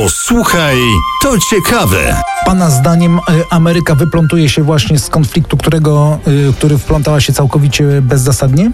Posłuchaj, to ciekawe. Pana zdaniem Ameryka wyplątuje się właśnie z konfliktu, który wplątała się całkowicie bezzasadnie?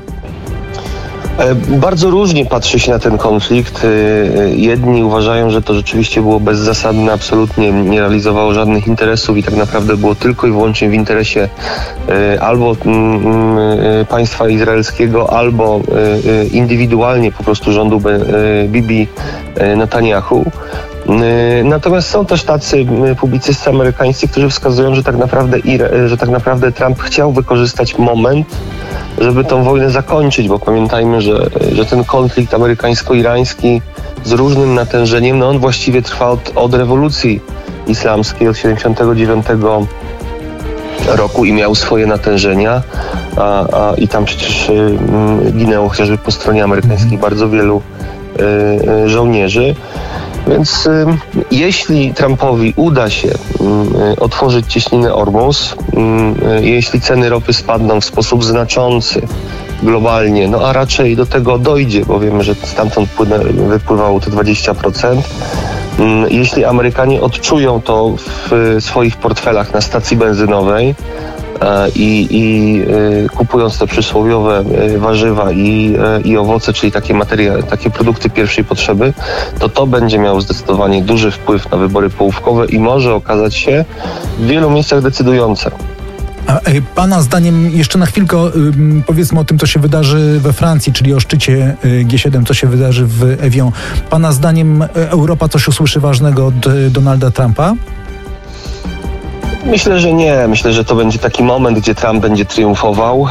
Bardzo różnie patrzy się na ten konflikt. Jedni uważają, że to rzeczywiście było bezzasadne, absolutnie nie realizowało żadnych interesów i tak naprawdę było tylko i wyłącznie w interesie albo państwa izraelskiego, albo indywidualnie po prostu rządu Bibi Netanyahu. Natomiast są też tacy publicyści amerykańscy, którzy wskazują, że tak naprawdę Trump chciał wykorzystać moment, żeby tą wojnę zakończyć, bo pamiętajmy, że ten konflikt amerykańsko-irański z różnym natężeniem, on właściwie trwa od rewolucji islamskiej, od 79 roku i miał swoje natężenia, i tam przecież ginęło chociażby po stronie amerykańskiej bardzo wielu żołnierzy. Więc jeśli Trumpowi uda się otworzyć cieśninę Ormus, jeśli ceny ropy spadną w sposób znaczący globalnie, a raczej do tego dojdzie, bo wiemy, że stamtąd wypływało to 20%, jeśli Amerykanie odczują to w swoich portfelach na stacji benzynowej, i kupując te przysłowiowe warzywa i owoce, czyli takie produkty pierwszej potrzeby, to będzie miało zdecydowanie duży wpływ na wybory połówkowe i może okazać się w wielu miejscach decydujące. A pana zdaniem, jeszcze na chwilkę powiedzmy o tym, co się wydarzy we Francji, czyli o szczycie G7, co się wydarzy w Evian. Pana zdaniem Europa coś usłyszy ważnego od Donalda Trumpa? Myślę, że nie. Myślę, że to będzie taki moment, gdzie Trump będzie triumfował.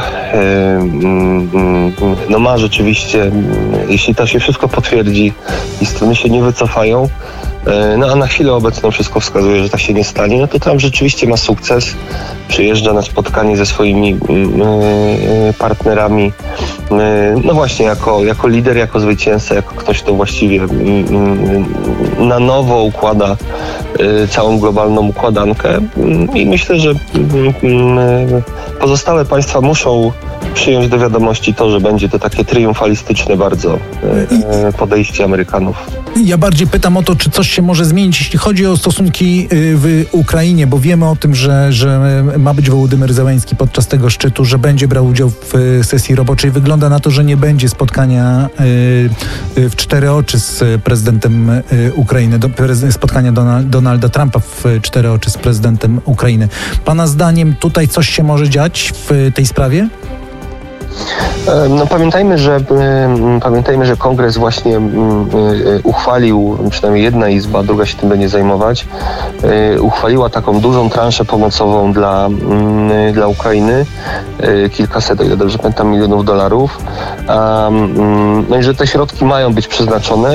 Ma rzeczywiście, jeśli to się wszystko potwierdzi i strony się nie wycofają, a na chwilę obecną wszystko wskazuje, że tak się nie stanie, to Trump rzeczywiście ma sukces. Przyjeżdża na spotkanie ze swoimi partnerami, właśnie jako lider, jako zwycięzca, jako ktoś, kto właściwie na nowo układa całą globalną układankę i myślę, że pozostałe państwa muszą przyjąć do wiadomości to, że będzie to takie triumfalistyczne bardzo podejście Amerykanów. Ja bardziej pytam o to, czy coś się może zmienić, jeśli chodzi o stosunki w Ukrainie, bo wiemy o tym, że ma być Wołodymyr Zełenski podczas tego szczytu, że będzie brał udział w sesji roboczej. Wygląda na to, że nie będzie spotkania w cztery oczy z prezydentem Ukrainy, spotkania Donalda Trumpa w cztery oczy z prezydentem Ukrainy. Pana zdaniem tutaj coś się może dziać w tej sprawie? Pamiętajmy, że Kongres właśnie uchwalił, przynajmniej jedna izba, druga się tym będzie zajmować, uchwaliła taką dużą transzę pomocową dla Ukrainy, kilkaset, o ile dobrze pamiętam, milionów dolarów, i że te środki mają być przeznaczone